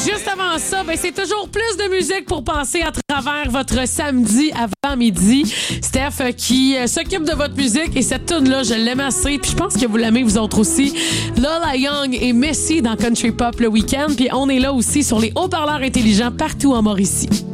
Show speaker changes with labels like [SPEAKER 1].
[SPEAKER 1] juste avant ça, c'est toujours plus de musique pour passer à travers votre samedi avant midi. Steph qui s'occupe de votre musique et cette tune-là, je l'aime assez. Puis je pense que vous l'aimez vous autres aussi. Lola Young et Messi dans Country Pop le week-end. Puis on est là aussi sur les haut-parleurs intelligents partout en Mauricie.